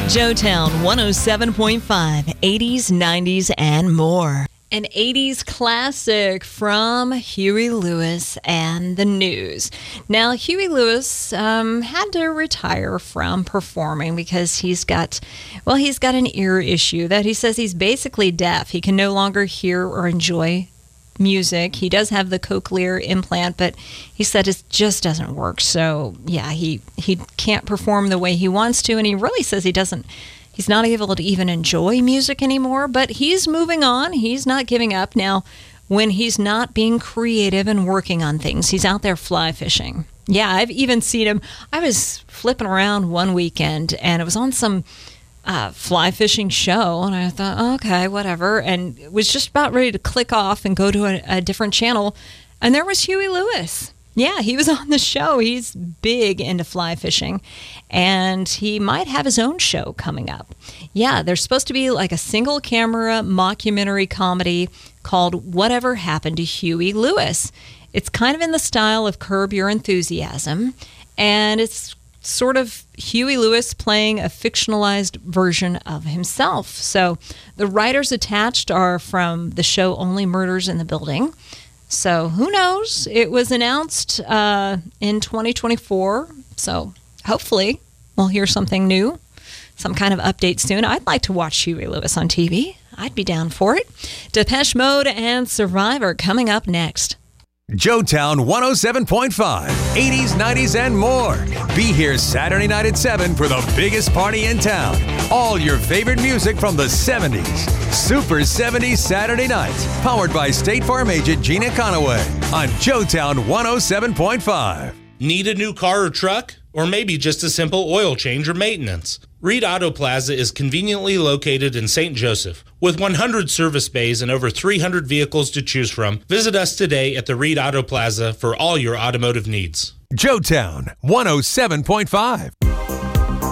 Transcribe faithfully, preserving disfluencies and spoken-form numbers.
Joetown one oh seven point five, eighties, nineties, and more. An eighties classic from Huey Lewis and the News. Now, Huey Lewis um, had to retire from performing because he's got, well, he's got an ear issue that he says he's basically deaf. He can no longer hear or enjoy music. He does have the cochlear implant, but he said it just doesn't work. So, yeah, he, he can't perform the way he wants to, and he really says he doesn't He's not able to even enjoy music anymore, but he's moving on. He's not giving up. Now, when he's not being creative and working on things, he's out there fly fishing. Yeah, I've even seen him. I was flipping around one weekend, and it was on some uh, fly fishing show, and I thought, okay, whatever, and was just about ready to click off and go to a, a different channel, and there was Huey Lewis. Yeah, he was on the show. He's big into fly fishing, and he might have his own show coming up. Yeah, there's supposed to be like a single camera mockumentary comedy called Whatever Happened to Huey Lewis. It's kind of in the style of Curb Your Enthusiasm, and it's sort of Huey Lewis playing a fictionalized version of himself. So the writers attached are from the show Only Murders in the Building. So who knows? It was announced uh, in twenty twenty-four, so hopefully we'll hear something new, some kind of update soon. I'd like to watch Huey Lewis on T V. I'd be down for it. Depeche Mode and Survivor coming up next. Joetown one oh seven point five, eighties, nineties, and more. Be here Saturday night at seven for the biggest party in town. All your favorite music from the seventies. Super seventies Saturday night. Powered by State Farm agent Gina Conaway on Joetown one oh seven point five. Need a new car or truck? Or maybe just a simple oil change or maintenance? Reed Auto Plaza is conveniently located in Saint Joseph. With one hundred service bays and over three hundred vehicles to choose from, visit us today at the Reed Auto Plaza for all your automotive needs. Joetown one oh seven point five.